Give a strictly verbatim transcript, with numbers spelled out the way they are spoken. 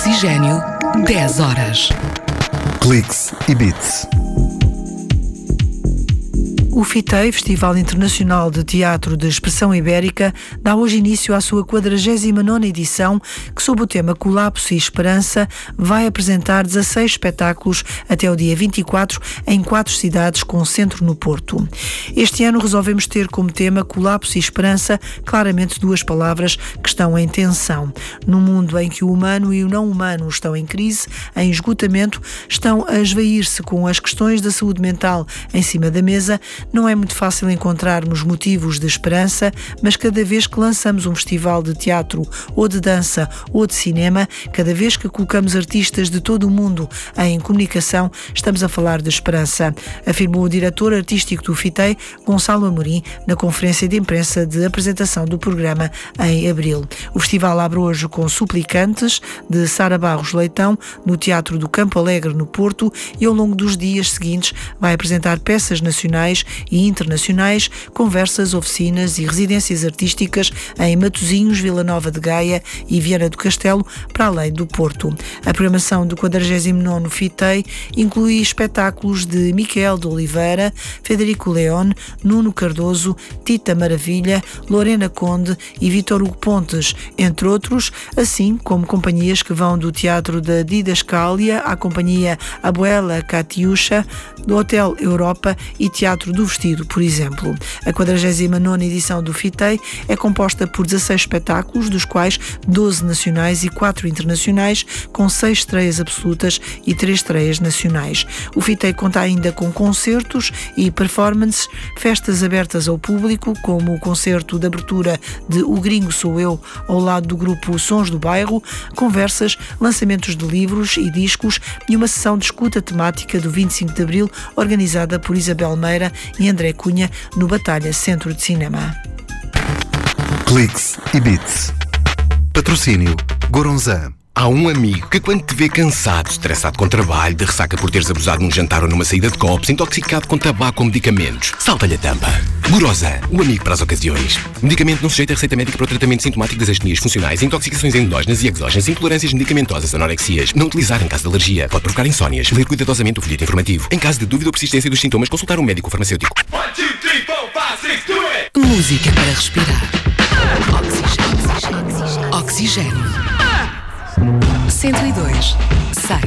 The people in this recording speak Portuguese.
Oxigênio, dez horas. Cliques e Beats. O FITEI, Festival Internacional de Teatro de Expressão Ibérica, dá hoje início à sua quadragésima nona edição, que, sob o tema Colapso e Esperança, vai apresentar dezasseis espetáculos até o dia vinte e quatro em quatro cidades, com centro no Porto. Este ano resolvemos ter como tema Colapso e Esperança, claramente duas palavras que estão em tensão. Num mundo em que o humano e o não humano estão em crise, em esgotamento, estão a esvair-se com as questões da saúde mental em cima da mesa, não é muito fácil encontrarmos motivos de esperança, mas cada vez que lançamos um festival de teatro ou de dança ou de cinema, cada vez que colocamos artistas de todo o mundo em comunicação, estamos a falar de esperança, afirmou o diretor artístico do FITEI, Gonçalo Amorim, na conferência de imprensa de apresentação do programa em abril. O festival abre hoje com Suplicantes, de Sara Barros Leitão, no Teatro do Campo Alegre, no Porto, e ao longo dos dias seguintes vai apresentar peças nacionais e internacionais, conversas, oficinas e residências artísticas em Matosinhos, Vila Nova de Gaia e Viana do Castelo, para além do Porto. A programação do quadragésimo nono FITEI inclui espetáculos de Miquel de Oliveira, Federico León, Nuno Cardoso, Tita Maravilha, Lorena Conde e Vítor Hugo Pontes, entre outros, assim como companhias que vão do Teatro da Didascália à Companhia Abuela Catiuxa, do Hotel Europa e Teatro do Vestido, por exemplo. A quadragésima nona edição do FITEI é composta por dezasseis espetáculos, dos quais doze nacionais e quatro internacionais, com seis estreias absolutas e três estreias nacionais. O FITEI conta ainda com concertos e performances, festas abertas ao público, como o concerto de abertura de O Gringo Sou Eu, ao lado do grupo Sons do Bairro, conversas, lançamentos de livros e discos e uma sessão de escuta temática do vinte e cinco de Abril, organizada por Isabel Meira e André Cunha, no Batalha Centro de Cinema. Cliques e Beats. Patrocínio Goronzan. Há um amigo que, quando te vê cansado, estressado com trabalho, de ressaca por teres abusado num jantar ou numa saída de copos, intoxicado com tabaco ou medicamentos, salta-lhe a tampa. Goronzan, o amigo para as ocasiões. Medicamento não sujeito a receita médica para o tratamento sintomático das astenias funcionais, intoxicações endógenas e exógenas, intolerâncias medicamentosas, anorexias. Não utilizar em caso de alergia. Pode provocar insónias. Ler cuidadosamente o folheto informativo. Em caso de dúvida ou persistência dos sintomas, consultar um médico ou farmacêutico. one, two, three, four, five, six, do it! Música para respirar. Oxigênio. Oxigênio. Oxigênio. cento e dois, seis.